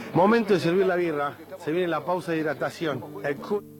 Momento de servir la birra. Se viene la pausa de hidratación.